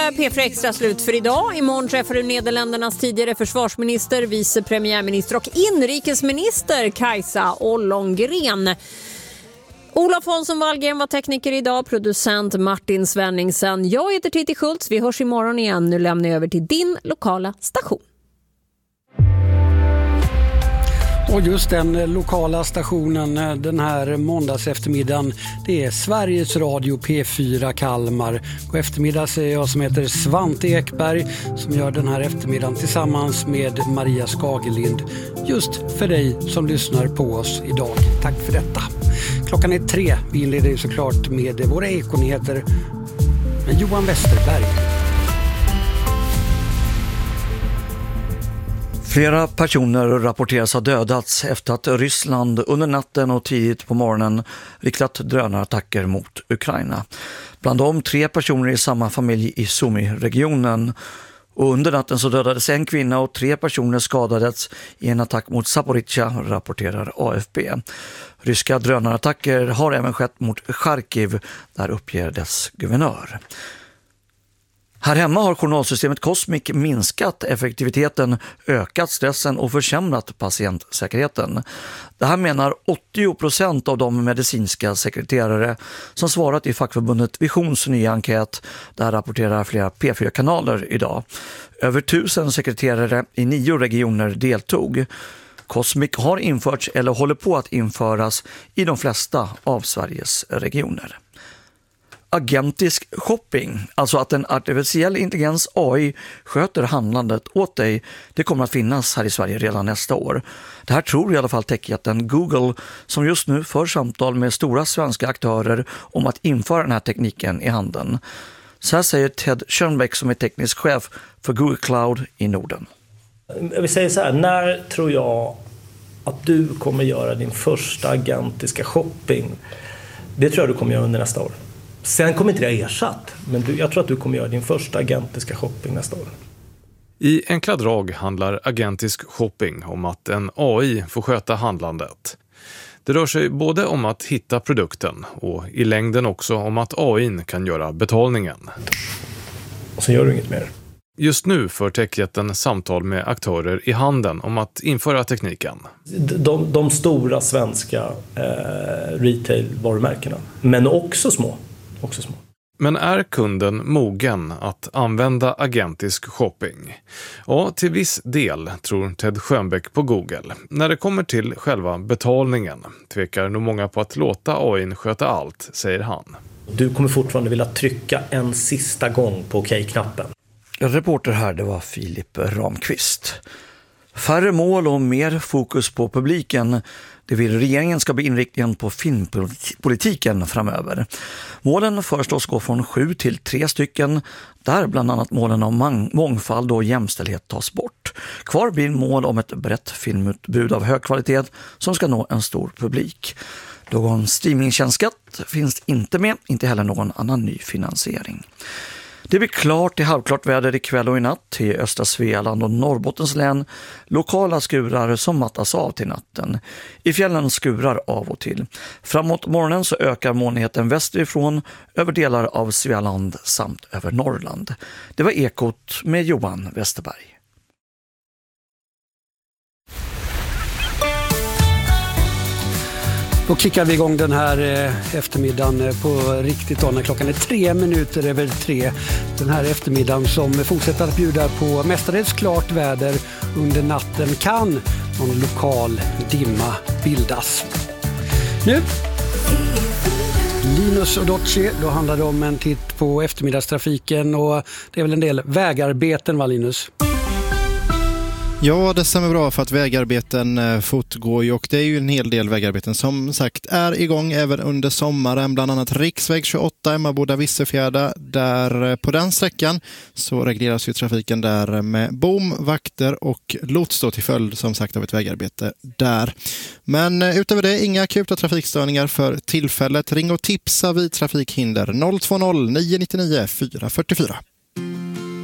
P4 Extra slut för idag. Imorgon träffar du Nederländernas tidigare försvarsminister, vicepremiärminister och inrikesminister Kajsa Ollongren. Olof Hansson Wallgren var tekniker idag, producent Martin Svenningsen. Jag heter Titti Schultz, vi hörs imorgon igen. Nu lämnar jag över till din lokala station. Och just den lokala stationen den här måndags eftermiddagen, det är Sveriges Radio P4 Kalmar. Och eftermiddag är jag som heter Svante Ekberg som gör den här eftermiddagen tillsammans med Maria Skagelind. Just för dig som lyssnar på oss idag. Tack för detta. Klockan är 3. Vi inleder ju såklart med våra ekonyheter med Johan Westerberg. Flera personer rapporteras ha dödats efter att Ryssland under natten och tidigt på morgonen riktat drönarattacker mot Ukraina. Bland dem 3 personer i samma familj i Sumy-regionen. Och under natten så dödades en kvinna och 3 personer skadades i en attack mot Zaporizjzja, rapporterar AFP. Ryska drönarattacker har även skett mot Charkiv, där uppger dess guvernör. Här hemma har journalsystemet Cosmic minskat effektiviteten, ökat stressen och försämrat patientsäkerheten. Det här menar 80% av de medicinska sekreterare som svarat i fackförbundet Visions nya enkät. Där rapporterar flera P4-kanaler idag. Över 1000 sekreterare i 9 regioner deltog. Cosmic har införts eller håller på att införas i de flesta av Sveriges regioner. Agentisk shopping, alltså att en artificiell intelligens AI sköter handlandet åt dig, det kommer att finnas här i Sverige redan nästa år. Det här tror i alla fall techjätten Google som just nu för samtal med stora svenska aktörer om att införa den här tekniken i handeln. Så här säger Ted Schönbeck som är teknisk chef för Google Cloud i Norden. Jag vill säga så här, när tror jag att du kommer göra din första agentiska shopping? Det tror jag du kommer göra under nästa år. Sen kommer inte det ersatt, men jag tror att du kommer göra din första agentiska shopping nästa år. I enkla drag handlar agentisk shopping om att en AI får sköta handlandet. Det rör sig både om att hitta produkten och i längden också om att AI kan göra betalningen. Och så gör du inget mer. Just nu för techjätten samtal med aktörer i handeln om att införa tekniken. De stora svenska retail-varumärkena, men också små. Men är kunden mogen att använda agentisk shopping? Ja, till viss del tror Ted Schönbeck på Google. När det kommer till själva betalningen tvekar nog många på att låta AI sköta allt, säger han. Du kommer fortfarande vilja trycka en sista gång på OK-knappen. Reporter här, det var Filip Ramqvist. Färre mål och mer fokus på publiken. Det vill regeringen ska bli inriktningen på filmpolitiken framöver. Målen föreslås gå från 7 till 3 stycken, där bland annat målen om mångfald och jämställdhet tas bort. Kvar blir mål om ett brett filmutbud av hög kvalitet som ska nå en stor publik. Någon streamingtjänstskatt finns inte med, inte heller någon annan ny finansiering. Det blir klart till halvklart väder ikväll och i natt i östra Svealand och Norrbottens län. Lokala skurar som mattas av till natten. I fjällen skurar av och till. Framåt morgonen så ökar molnigheten västerifrån över delar av Svealand samt över Norrland. Det var Ekot med Johan Westerberg. Då kickar vi igång den här eftermiddagen på riktigt då när klockan är 3:03. Den här eftermiddagen som fortsätter att bjuda på mestadels klart väder. Under natten kan någon lokal dimma bildas. Nu Linus och Dotchi, då handlar det om en titt på eftermiddagstrafiken och det är väl en del vägarbeten, va Linus? Ja, det stämmer bra för att vägarbeten fortgår ju och det är ju en hel del vägarbeten som sagt är igång även under sommaren. Bland annat riksväg 28 Emmaboda-Vissefjärda, där på den sträckan så regleras ju trafiken där med bom, vakter och lots då till följd som sagt av ett vägarbete där. Men utöver det inga akuta trafikstörningar för tillfället. Ring och tipsa vid trafikhinder 020 999 444.